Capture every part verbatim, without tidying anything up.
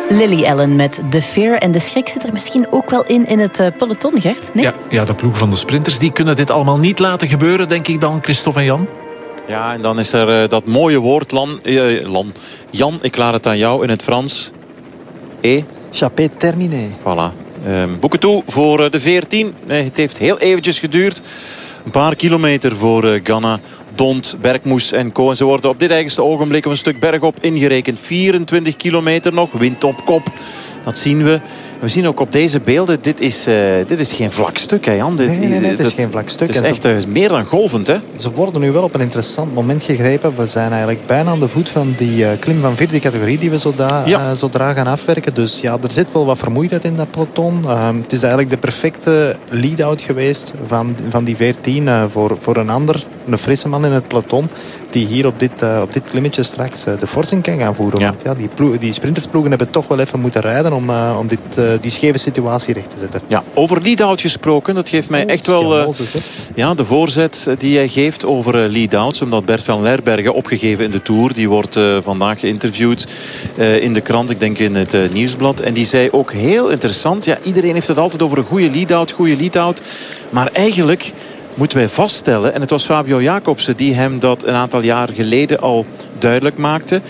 Lily Allen met The Fear. En de schrik zit er misschien ook wel in in het uh, peloton, Gert? Nee? Ja, ja, de ploeg van de sprinters die kunnen dit allemaal niet laten gebeuren, denk ik dan, Christophe en Jan. Ja, en dan is er uh, dat mooie woord, Lan, uh, Lan. Jan, ik laat het aan jou in het Frans. Et? Chapeau terminé. Voilà. Um, boeken toe voor uh, de veertien. Nee, het heeft heel eventjes geduurd. Een paar kilometer voor uh, Ganna, Dont, Bergmoes en co. En ze worden op dit eigenste ogenblik een stuk bergop ingerekend. vierentwintig kilometer nog, wind op kop. Dat zien we. We zien ook op deze beelden, dit is, uh, dit is geen vlak stuk, hè Jan? Dit, nee, nee, nee, het is dat, geen vlak stuk. Het is echt uh, meer dan golvend, hè? Ze worden nu wel op een interessant moment gegrepen. We zijn eigenlijk bijna aan de voet van die uh, klim van vierde categorie die we zodra, ja. uh, zodra gaan afwerken. Dus ja, er zit wel wat vermoeidheid in dat peloton. Uh, het is eigenlijk de perfecte lead-out geweest van, van die veertien uh, voor, voor een ander, een frisse man in het peloton, die hier op dit, uh, op dit klimmetje straks uh, de forsing kan gaan voeren. Ja. Want ja, die, ploeg, die sprintersploegen hebben toch wel even moeten rijden om, uh, om dit, uh, die scheve situatie recht te zetten. Ja, over lead-out gesproken, dat geeft mij oh, echt wel uh, ja, de voorzet die jij geeft over uh, lead-outs. Omdat Bert van Lerbergen, opgegeven in de Tour, die wordt uh, vandaag geïnterviewd uh, in de krant, ik denk in het uh, Nieuwsblad. En die zei ook heel interessant, ja, iedereen heeft het altijd over een goede lead-out, goede lead-out. Maar eigenlijk moeten wij vaststellen, en het was Fabio Jacobsen die hem dat een aantal jaar geleden al duidelijk maakte.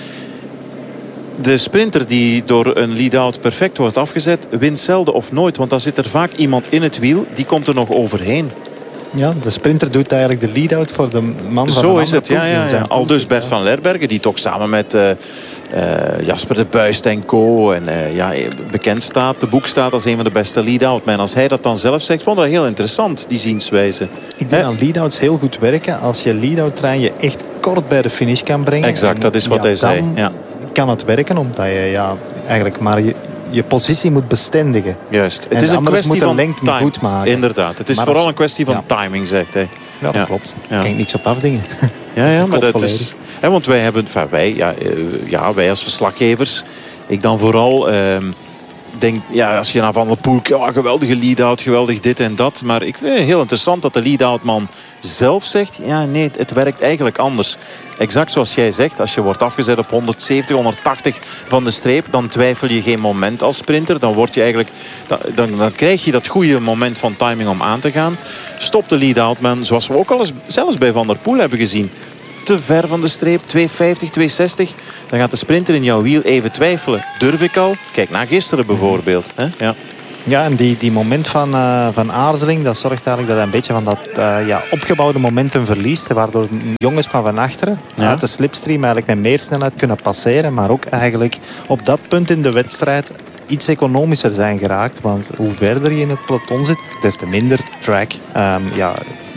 De sprinter die door een lead-out perfect wordt afgezet, wint zelden of nooit. Want dan zit er vaak iemand in het wiel, die komt er nog overheen. Ja, de sprinter doet eigenlijk de lead-out voor de man van Zo een is het, ja, ja, ja. Al dus Bert van Lerbergen, die toch samen met uh, uh, Jasper de Buist en co. En uh, ja, bekend staat, de boek staat als een van de beste lead-out. Maar als hij dat dan zelf zegt, vond dat heel interessant, die zienswijze. Ik denk dat lead-outs heel goed werken als je lead-out trein je echt kort bij de finish kan brengen. Exact, en, dat is wat ja, hij zei. Ja. Kan het werken, omdat je ja, eigenlijk maar je, je positie moet bestendigen. Juist. Het is een kwestie van lengte goed maken. Inderdaad. Het is maar vooral als, een kwestie van ja. timing, zegt hij. Ja, dat ja. klopt. Daar ja. kan ik niks op afdingen. Ja, ja, maar dat volledig. is... Hè, want wij hebben... Enfin, wij, ja, ja, wij als verslaggevers... Ik dan vooral... Uh, denk, ja, als je naar Van der Poel... Ja, geweldige lead-out, geweldig dit en dat. Maar ik vind het heel interessant dat de lead-out man zelf zegt... Ja, nee, het werkt eigenlijk anders. Exact zoals jij zegt, als je wordt afgezet op honderdzeventig, honderdtachtig van de streep, dan twijfel je geen moment als sprinter. Dan, word je eigenlijk, dan, dan krijg je dat goede moment van timing om aan te gaan. Stop de lead-out man, zoals we ook al eens zelfs bij Van der Poel hebben gezien. Te ver van de streep, twee vijftig, twee zestig. Dan gaat de sprinter in jouw wiel even twijfelen. Durf ik al? Kijk naar gisteren bijvoorbeeld. Hè? Ja. Ja, en die, die moment van, uh, van aarzeling, dat zorgt eigenlijk dat hij een beetje van dat uh, ja, opgebouwde momentum verliest. Waardoor jongens van van achteren ja. uit de slipstream eigenlijk met meer snelheid kunnen passeren. Maar ook eigenlijk op dat punt in de wedstrijd iets economischer zijn geraakt. Want hoe verder je in het peloton zit, des te minder track, um, ja,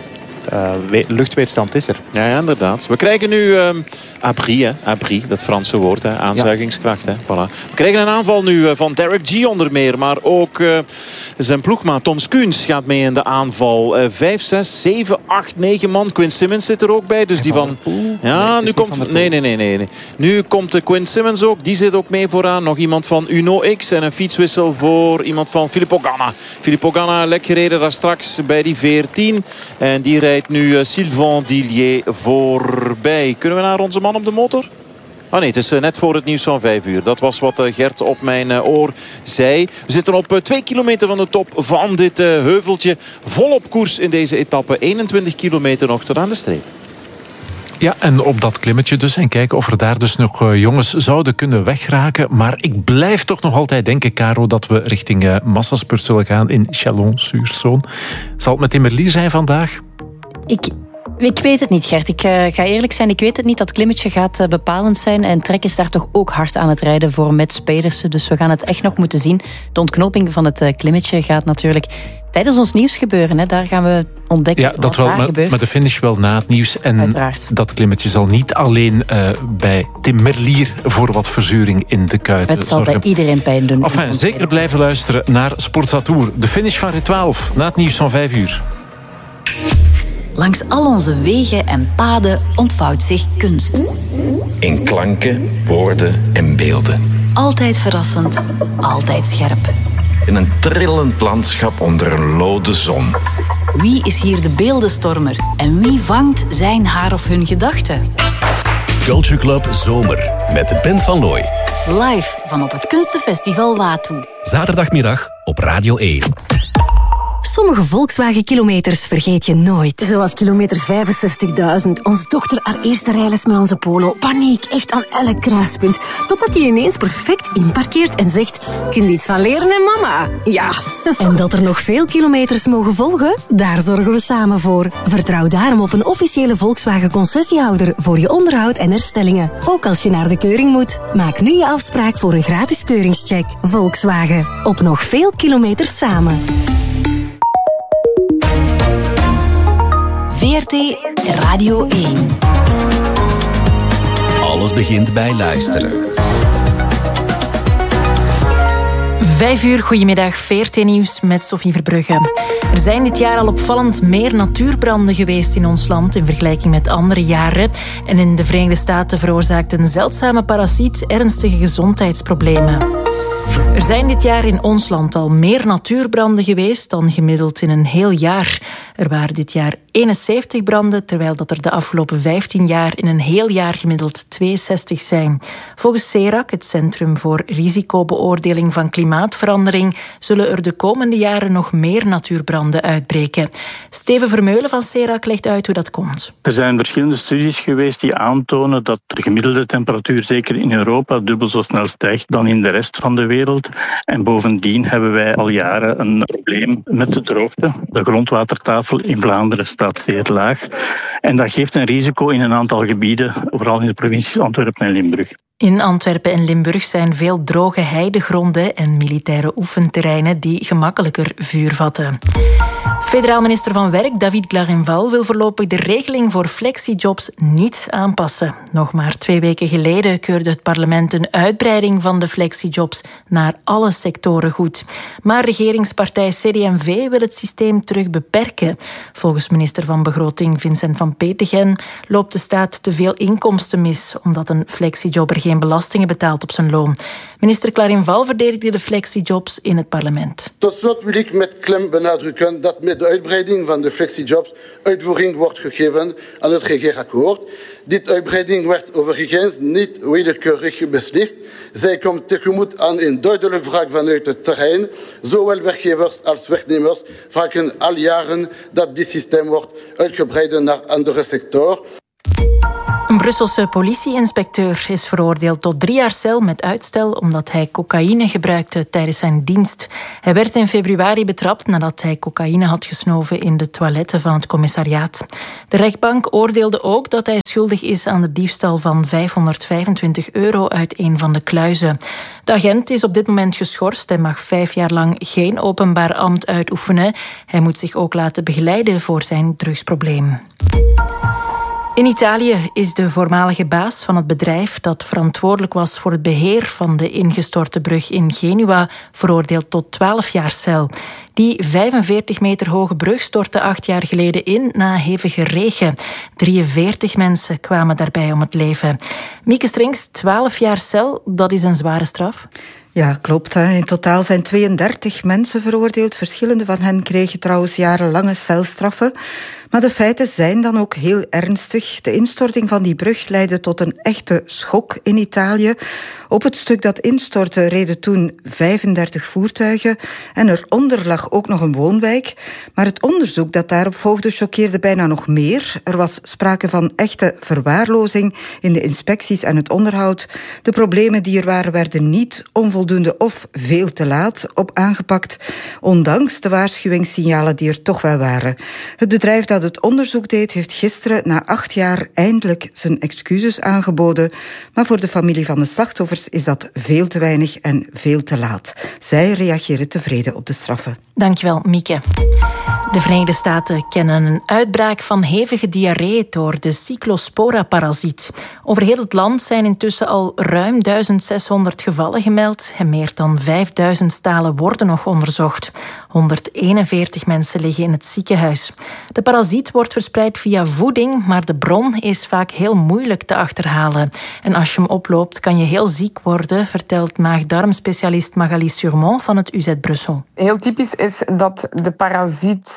uh, luchtweerstand is er. Ja, ja, inderdaad. We krijgen nu um, abri, hè? abri, dat Franse woord, hè? Aanzuigingskracht. Hè? Voilà. We krijgen een aanval nu uh, van Derek G onder meer, maar ook uh, zijn ploegmaat Tom Skuens gaat mee in de aanval. Uh, vijf, zes, zeven, acht, negen man. Quinn Simmons zit er ook bij, dus en die van... van ja, nee, nu komt... Van nee, nee, nee, nee, nee. Nu komt uh, Quinn Simmons ook, die zit ook mee vooraan. Nog iemand van Uno X en een fietswissel voor iemand van Filippo Ganna. Filippo Ganna, lek gereden daar straks bij die veertien. En die rijdt nu uh, Sylvain Dillier voorbij. Kunnen we naar onze man op de motor? Ah nee, het is net voor het nieuws van vijf uur. Dat was wat Gert op mijn oor zei. We zitten op twee kilometer van de top van dit heuveltje. Volop koers in deze etappe. eenentwintig kilometer nog tot aan de streep. Ja, en op dat klimmetje dus. En kijken of er daar dus nog uh, jongens zouden kunnen wegraken. Maar ik blijf toch nog altijd denken, Caro, dat we richting uh, massaspurt zullen gaan in Chalon-sur-Saône. Zal het met Timmerlier zijn vandaag? Ik... Ik weet het niet, Gert. Ik uh, ga eerlijk zijn, ik weet het niet. Dat klimmetje gaat uh, bepalend zijn. En Trek is daar toch ook hard aan het rijden voor Mats Pedersen. Dus we gaan het echt nog moeten zien. De ontknoping van het uh, klimmetje gaat natuurlijk tijdens ons nieuws gebeuren. Hè. Daar gaan we ontdekken ja, dat wat wel, daar maar, gebeurt. Maar de finish wel na het nieuws. En uiteraard. Dat klimmetje zal niet alleen uh, bij Tim Merlier voor wat verzuring in de kuiten het zal zorgen. bij iedereen pijn doen. Enfin, zeker blijven luisteren naar Sportza Tour. De finish van rit twaalf na het nieuws van vijf uur. Langs al onze wegen en paden ontvouwt zich kunst. In klanken, woorden en beelden. Altijd verrassend, altijd scherp. In een trillend landschap onder een lode zon. Wie is hier de beeldenstormer en wie vangt zijn, haar of hun gedachten? Culture Club Zomer met Ben van Looy. Live van op het Kunstenfestival Watu. Zaterdagmiddag op Radio één. Sommige Volkswagen-kilometers vergeet je nooit. Zoals kilometer vijfenzestigduizend. Onze dochter haar eerste rijles met onze Polo. Paniek, echt aan elk kruispunt. Totdat hij ineens perfect inparkeert en zegt... Kun je iets van leren, hè, mama? Ja. En dat er nog veel kilometers mogen volgen? Daar zorgen we samen voor. Vertrouw daarom op een officiële Volkswagen-concessiehouder... voor je onderhoud en herstellingen. Ook als je naar de keuring moet. Maak nu je afspraak voor een gratis keuringscheck. Volkswagen. Op nog veel kilometers samen. V R T Radio één. Alles begint bij luisteren. Vijf uur, goedemiddag, V R T-nieuws met Sophie Verbrugge. Er zijn dit jaar al opvallend meer natuurbranden geweest in ons land in vergelijking met andere jaren. En in de Verenigde Staten veroorzaakt een zeldzame parasiet ernstige gezondheidsproblemen. Er zijn dit jaar in ons land al meer natuurbranden geweest dan gemiddeld in een heel jaar. Er waren dit jaar eenenzeventig branden, terwijl dat er de afgelopen vijftien jaar in een heel jaar gemiddeld tweeënzestig zijn. Volgens CERAC, het Centrum voor Risicobeoordeling van Klimaatverandering, zullen er de komende jaren nog meer natuurbranden uitbreken. Steven Vermeulen van CERAC legt uit hoe dat komt. Er zijn verschillende studies geweest die aantonen dat de gemiddelde temperatuur zeker in Europa dubbel zo snel stijgt dan in de rest van de wereld. En bovendien hebben wij al jaren een probleem met de droogte. De grondwatertafel in Vlaanderen staat zeer laag. En dat geeft een risico in een aantal gebieden, vooral in de provincies Antwerpen en Limburg. In Antwerpen en Limburg zijn veel droge heidegronden en militaire oefenterreinen die gemakkelijker vuur vatten. Federaal minister van Werk David Clarenval wil voorlopig de regeling voor flexijobs niet aanpassen. Nog maar twee weken geleden keurde het parlement een uitbreiding van de flexijobs naar alle sectoren goed. Maar regeringspartij C D en V wil het systeem terug beperken. Volgens minister van Begroting Vincent van Petegem loopt de staat te veel inkomsten mis, omdat een flexijobber geen belastingen betaalt op zijn loon. Minister Clarenval verdedigde de flexijobs in het parlement. Tot slot wil ik met klem benadrukken dat met de uitbreiding van de flexijobs uitvoering wordt gegeven aan het regeerakkoord. Dit uitbreiding werd overigens niet willekeurig beslist. Zij komt tegemoet aan een duidelijke vraag vanuit het terrein. Zowel werkgevers als werknemers vragen al jaren dat dit systeem wordt uitgebreid naar andere sectoren. Een Brusselse politieinspecteur is veroordeeld tot drie jaar cel met uitstel omdat hij cocaïne gebruikte tijdens zijn dienst. Hij werd in februari betrapt nadat hij cocaïne had gesnoven in de toiletten van het commissariaat. De rechtbank oordeelde ook dat hij schuldig is aan de diefstal van vijfhonderdvijfentwintig euro uit een van de kluizen. De agent is op dit moment geschorst en mag vijf jaar lang geen openbaar ambt uitoefenen. Hij moet zich ook laten begeleiden voor zijn drugsprobleem. In Italië is de voormalige baas van het bedrijf dat verantwoordelijk was voor het beheer van de ingestorte brug in Genua veroordeeld tot twaalf jaar cel. Die vijfenveertig meter hoge brug stortte acht jaar geleden in na hevige regen. drieënveertig mensen kwamen daarbij om het leven. Mieke Strings, twaalf jaar cel, dat is een zware straf. Ja, klopt. Hè. In totaal zijn tweeëndertig mensen veroordeeld. Verschillende van hen kregen trouwens jarenlange celstraffen. Maar de feiten zijn dan ook heel ernstig. De instorting van die brug leidde tot een echte schok in Italië. Op het stuk dat instortte reden toen vijfendertig voertuigen en eronder lag ook nog een woonwijk. Maar het onderzoek dat daarop volgde choqueerde bijna nog meer. Er was sprake van echte verwaarlozing in de inspecties en het onderhoud. De problemen die er waren werden niet onvoldoende of veel te laat op aangepakt, ondanks de waarschuwingssignalen die er toch wel waren. Het bedrijf dat het onderzoek deed heeft gisteren na acht jaar eindelijk zijn excuses aangeboden. Maar voor de familie van de slachtoffers is dat veel te weinig en veel te laat. Zij reageren tevreden op de straffen. Dankjewel, Mieke. De Verenigde Staten kennen een uitbraak van hevige diarree door de Cyclospora-parasiet. Over heel het land zijn intussen al ruim duizend zeshonderd gevallen gemeld en meer dan vijfduizend stalen worden nog onderzocht. honderdeenenveertig mensen liggen in het ziekenhuis. De parasiet wordt verspreid via voeding, maar de bron is vaak heel moeilijk te achterhalen. En als je hem oploopt, kan je heel ziek worden, vertelt maag-darmspecialist Magali Surmont van het U Z Brussel. Heel typisch is dat de parasiet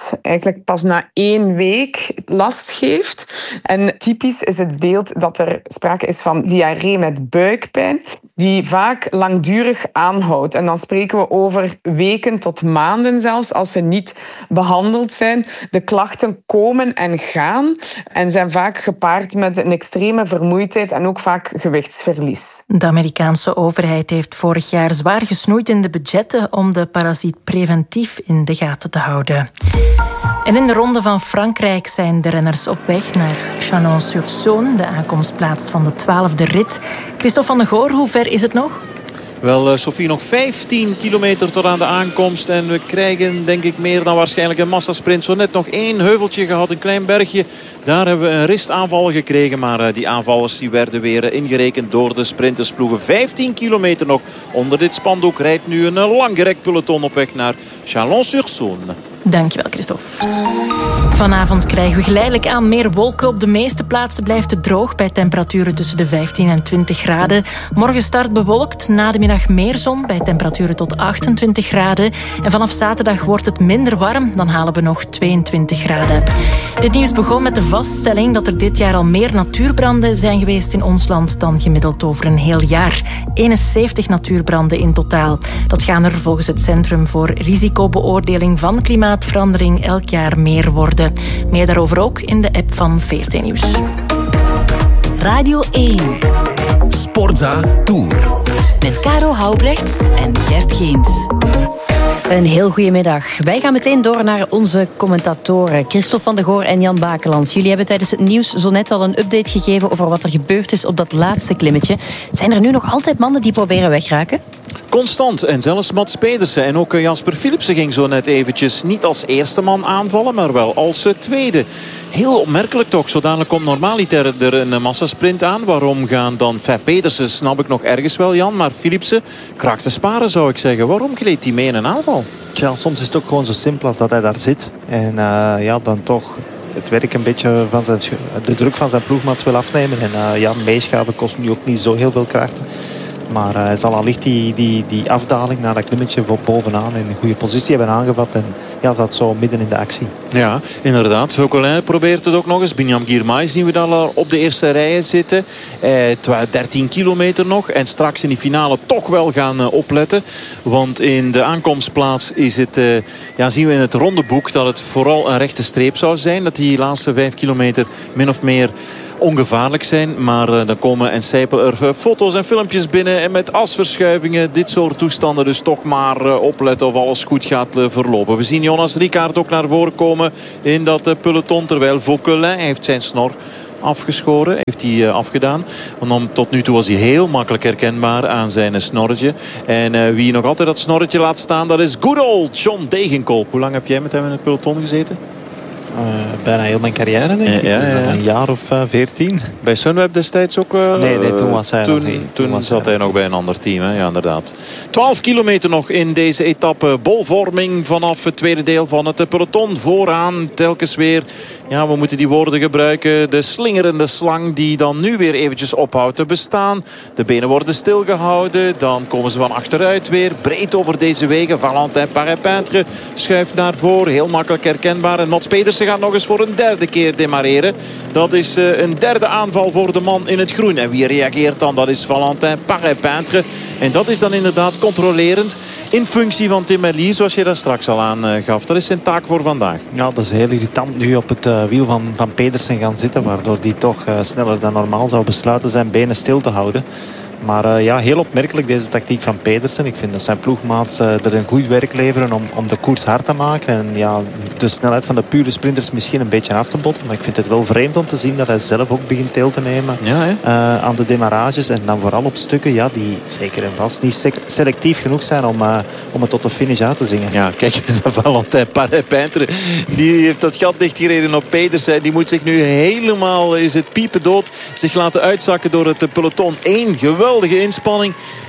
eigenlijk pas na één week last geeft. En typisch is het beeld dat er sprake is van diarree met buikpijn, die vaak langdurig aanhoudt. En dan spreken we over weken tot maanden zelfs, als ze niet behandeld zijn. De klachten komen en gaan en zijn vaak gepaard met een extreme vermoeidheid en ook vaak gewichtsverlies. De Amerikaanse overheid heeft vorig jaar zwaar gesnoeid in de budgetten om de parasiet preventief in de gaten te houden. En in de Ronde van Frankrijk zijn de renners op weg naar Chalon-sur-Saône, de aankomstplaats van de twaalfde rit. Christophe van de Goor, hoe ver is het nog? Wel, Sophie, nog vijftien kilometer tot aan de aankomst. En we krijgen, denk ik, meer dan waarschijnlijk een massasprint. Zo net nog één heuveltje gehad, een klein bergje. Daar hebben we een ristaanval gekregen. Maar die aanvallers die werden weer ingerekend door de sprintersploegen. vijftien kilometer nog. Onder dit spandoek rijdt nu een langgerekt peloton op weg naar Chalon-sur-Saône. Dankjewel, Christophe. Vanavond krijgen we geleidelijk aan meer wolken. Op de meeste plaatsen blijft het droog bij temperaturen tussen de vijftien en twintig graden. Morgen start bewolkt, na de middag meer zon bij temperaturen tot achtentwintig graden. En vanaf zaterdag wordt het minder warm, dan halen we nog tweeëntwintig graden. Dit nieuws begon met de vaststelling dat er dit jaar al meer natuurbranden zijn geweest in ons land dan gemiddeld over een heel jaar. eenenzeventig natuurbranden in totaal. Dat gaan er volgens het Centrum voor Risicobeoordeling van Klimaatverandering elk jaar meer worden. Meer daarover ook in de app van V R T Nieuws. Radio één. Sportza Tour. Met Caro Houbrechts en Gert Geens. Een heel goede middag. Wij gaan meteen door naar onze commentatoren Christophe van de Goor en Jan Bakelands. Jullie hebben tijdens het nieuws zo net al een update gegeven over wat er gebeurd is op dat laatste klimmetje. Zijn er nu nog altijd mannen die proberen wegraken? Constant. En zelfs Mats Pedersen en ook Jasper Philipsen ging zo net eventjes niet als eerste man aanvallen, maar wel als tweede. Heel opmerkelijk toch. Zo dadelijk komt normaliter er een massasprint aan. Waarom gaan dan Fab Pedersen, snap ik nog ergens wel, Jan. Maar Philipsen kracht te sparen, zou ik zeggen. Waarom gleed hij mee in een aanval? Tja, soms is het ook gewoon zo simpel als dat hij daar zit. En uh, ja, dan toch het werk een beetje van zijn, de druk van zijn ploegmaats wil afnemen. En uh, ja, meeschaven kost nu ook niet zo heel veel kracht. Maar uh, hij zal allicht die, die, die afdaling naar dat klimmetje voor bovenaan in een goede positie hebben aangevat. En ja, zat zo midden in de actie. Ja, inderdaad. Vauquelin probeert het ook nog eens. Binyam Girmay zien we dan al op de eerste rijen zitten. Eh, dertien kilometer nog. En straks in die finale toch wel gaan uh, opletten. Want in de aankomstplaats is het, uh, ja, zien we in het rondeboek dat het vooral een rechte streep zou zijn. Dat die laatste vijf kilometer min of meer ongevaarlijk zijn. Maar uh, dan komen en sijpelen er uh, foto's en filmpjes binnen. En met asverschuivingen, dit soort toestanden. Dus toch maar uh, opletten of alles goed gaat uh, verlopen. We zien Jonas Rickaert ook naar voren komen in dat uh, peloton. Terwijl Vauquelin heeft zijn snor afgeschoren. Heeft hij uh, afgedaan. Want dan, tot nu toe was hij heel makkelijk herkenbaar aan zijn uh, snorretje. En uh, wie nog altijd dat snorretje laat staan, dat is good old John Degenkolb. Hoe lang heb jij met hem in het peloton gezeten? Uh, bijna heel mijn carrière, denk ik. Ja, ja, ja. Een jaar of veertien. Uh, bij Sunweb destijds ook? Uh, nee, nee, toen was hij toen, nog niet. Toen, toen zat hij, hij nog bij een ander team, hè? Ja, inderdaad. twaalf kilometer nog in deze etappe. Bolvorming vanaf het tweede deel van het peloton. Vooraan telkens weer, ja, we moeten die woorden gebruiken. De slingerende slang die dan nu weer eventjes ophoudt te bestaan. De benen worden stilgehouden. Dan komen ze van achteruit weer. Breed over deze wegen. Valentin Paré-Peintre schuift naar voren. Heel makkelijk herkenbaar. En Mats Pedersen gaat nog eens voor een derde keer demareren. Dat is uh, een derde aanval voor de man in het groen. En wie reageert dan? Dat is Valentin Paré-Peintre. En dat is dan inderdaad controlerend in functie van Tim Merlier, zoals je daar straks al aan uh, gaf. Dat is zijn taak voor vandaag. Ja, dat is heel irritant nu op het uh, wiel van, van Pedersen gaan zitten. Waardoor die toch uh, sneller dan normaal zou besluiten zijn benen stil te houden. Maar uh, ja, heel opmerkelijk deze tactiek van Pedersen. Ik vind dat zijn ploegmaats uh, er een goed werk leveren om, om de koers hard te maken. En ja, de snelheid van de pure sprinters misschien een beetje af te botten. Maar ik vind het wel vreemd om te zien dat hij zelf ook begint deel te nemen ja, uh, aan de demarages. En dan vooral op stukken ja, die zeker en vast niet selectief genoeg zijn om, uh, om het tot de finish uit te zingen. Ja, kijk eens naar Valentin Paré-Peintre. Die heeft dat gat dichtgereden op Pedersen. Die moet zich nu helemaal, is het piepen dood, zich laten uitzakken door het peloton. Eén geweldige inspanning.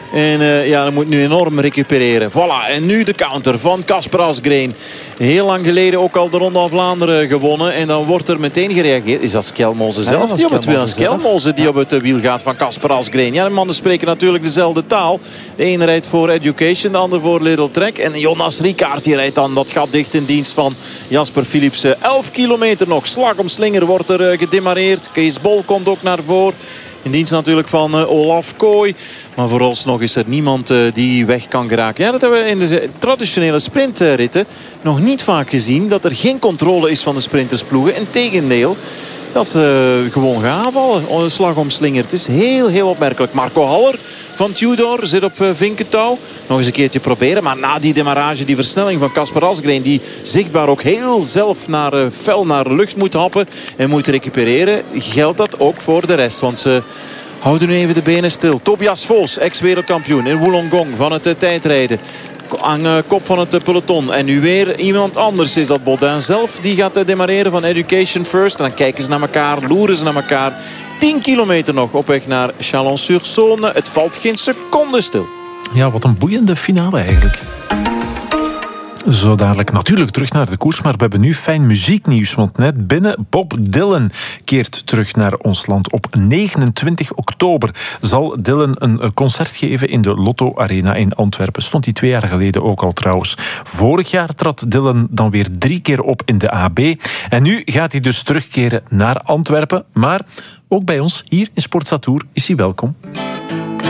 En uh, ja, dan moet nu enorm recupereren. Voilà, en nu de counter van Kasper Asgreen. Heel lang geleden ook al de Ronde van Vlaanderen gewonnen. En dan wordt er meteen gereageerd. Is dat Skelmoze zelf? Ja, die op het wiel. Skelmoze die ja. op het wiel gaat van Kasper Asgreen. Ja, de mannen spreken natuurlijk dezelfde taal. De ene rijdt voor Education, de ander voor Little Trek. En Jonas Rickaert die rijdt dan dat gat dicht in dienst van Jasper Philipsen. elf kilometer nog. Slag om slinger wordt er uh, gedemareerd. Kees Bol komt ook naar voren. In dienst natuurlijk van uh, Olaf Kooi. Maar vooralsnog is er niemand uh, die weg kan geraken. Ja, dat hebben we in de traditionele sprintritten nog niet vaak gezien. Dat er geen controle is van de sprintersploegen. Integendeel, dat ze uh, gewoon gaan aanvallen. Een slag om slinger. Het is heel, heel opmerkelijk. Marco Haller van Tudor zit op uh, vinkentouw. Nog eens een keertje proberen. Maar na die demarrage, die versnelling van Kasper Asgreen, die zichtbaar ook heel zelf naar, uh, fel naar de lucht moet happen en moet recupereren, geldt dat ook voor de rest. Want ze houden nu even de benen stil. Tobias Vos, ex-wereldkampioen in Wollongong van het uh, tijdrijden. Aan uh, kop van het uh, peloton. En nu weer iemand anders is dat Baudin zelf. Die gaat uh, demareren van Education First. En dan kijken ze naar elkaar, loeren ze naar elkaar. tien kilometer nog op weg naar Chalon-sur-Saône. Het valt geen seconde stil. Ja, wat een boeiende finale eigenlijk. Zo dadelijk natuurlijk terug naar de koers, maar we hebben nu fijn muzieknieuws. Want net binnen, Bob Dylan keert terug naar ons land. Op negenentwintig oktober zal Dylan een concert geven in de Lotto Arena in Antwerpen. Stond hij twee jaar geleden ook al trouwens. Vorig jaar trad Dylan dan weer drie keer op in de A B. En nu gaat hij dus terugkeren naar Antwerpen. Maar ook bij ons hier in Sportza Tour is hij welkom.